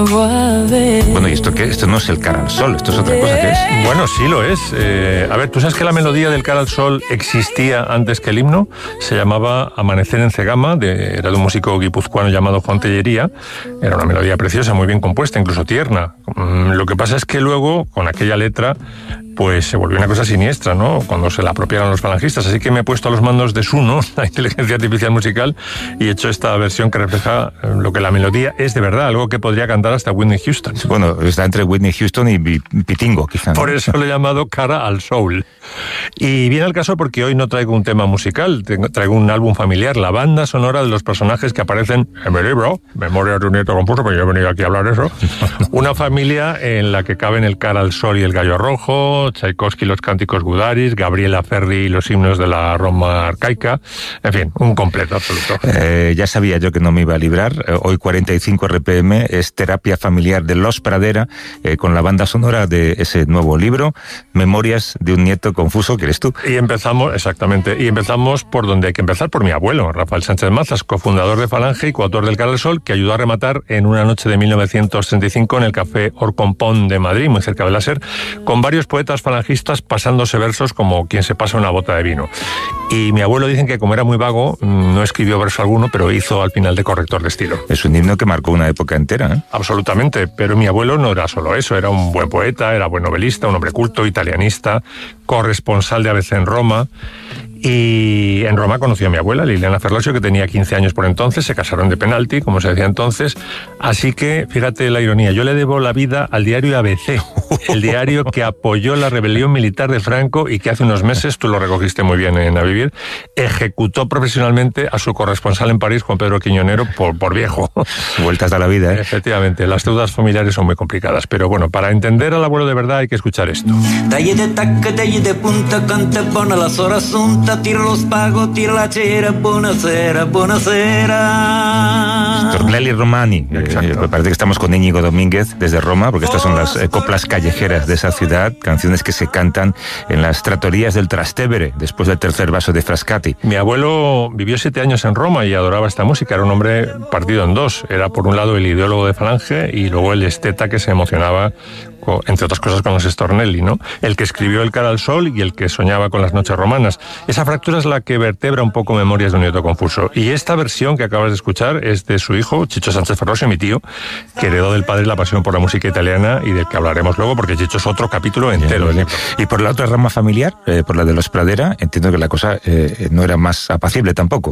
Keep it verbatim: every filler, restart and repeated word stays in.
Bueno, ¿y esto qué? Esto no es el Cara al Sol, esto es otra cosa, ¿qué es? Bueno, sí lo es. Eh, a ver, ¿tú sabes que la melodía del Cara al Sol existía antes que el himno? Se llamaba Amanecer en Cegama, de, era de un músico guipuzcoano llamado Juan Tellería. Era una melodía preciosa, muy bien compuesta, incluso tierna. Mm, lo que pasa es que luego, con aquella letra, pues se volvió una cosa siniestra, ¿no? Cuando se la apropiaron los falangistas. Así que me he puesto a los mandos de Suno, la inteligencia artificial musical, y he hecho esta versión que refleja lo que la melodía es de verdad, algo que podría cantar hasta Whitney Houston. Bueno, está entre Whitney Houston y Pitingo, quizá, ¿no? Por eso lo he llamado Cara al Soul. Y viene al caso porque hoy no traigo un tema musical, traigo un álbum familiar, la banda sonora de los personajes que aparecen en mi libro, Memorias de un nieto confuso, porque yo he venido aquí a hablar de eso. Una familia en la que caben el Cara al Sol y el Gallo Rojo, Tchaikovsky, los cánticos gudaris, Gabriela Ferri y los himnos de la Roma arcaica, en fin, un completo absoluto. Eh, ya sabía yo que no me iba a librar. Eh, hoy cuarenta y cinco R P M es terapia familiar de Los Pradera, eh, con la banda sonora de ese nuevo libro, Memorias de un nieto confuso, que eres tú. Y empezamos, exactamente, y empezamos por donde hay que empezar, por mi abuelo, Rafael Sánchez Mazas, cofundador de Falange y coautor del Cara al Sol, que ayudó a rematar en una noche de mil novecientos treinta y cinco en el Café Orcompón de Madrid, muy cerca de la SER, con varios poetas falangistas pasándose versos como quien se pasa una bota de vino. Y mi abuelo, dicen que como era muy vago, no escribió verso alguno, pero hizo al final de corrector de estilo. Es un himno que marcó una época entera, ¿eh? Absolutamente, pero mi abuelo no era solo eso, era un buen poeta, era buen novelista, un hombre culto, italianista, corresponsal de A B C en Roma. Y en Roma conoció a mi abuela, Liliana Ferlosio, que tenía quince años por entonces, se casaron de penalti, como se decía entonces, así que, fíjate la ironía, yo le debo la vida al diario A B C, el diario que apoyó la rebelión militar de Franco y que hace unos meses, tú lo recogiste muy bien en A Vivir, ejecutó profesionalmente a su corresponsal en París, Juan Pedro Quiñonero, por, por viejo. Vueltas a la vida, ¿eh? Efectivamente, las deudas familiares son muy complicadas, pero bueno, para entender al abuelo de verdad hay que escuchar esto. Dagli de tacca, dagli de punta, canta buona la sora sunta, tira lo spago, tira la cera, buonasera, buonasera. Tornelli Romani, eh, me parece que estamos con Íñigo Domínguez desde Roma, porque estas son las eh, coplas callejeras de esa ciudad, canciones que se cantan en las trattorías del Trastevere, después del tercer vaso de Frascati. Mi abuelo vivió siete años en Roma y adoraba esta música, era un hombre partido en dos, era por un lado el ideólogo de Falange y luego el esteta que se emocionaba, entre otras cosas, con los Stornelli, ¿no? El que escribió el Cara al Sol y el que soñaba con las noches romanas. Esa fractura es la que vertebra un poco Memorias de un nieto confuso. Y esta versión que acabas de escuchar es de su hijo, Chicho Sánchez Ferlosio, mi tío, que heredó del padre la pasión por la música italiana y del que hablaremos luego, porque Chicho es otro capítulo entero. Bien, bien. Y por la otra rama familiar, eh, por la de los Pradera, entiendo que la cosa eh, no era más apacible tampoco.